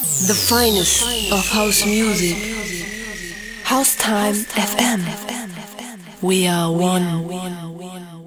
The finest of house music. House Time FM. We are one.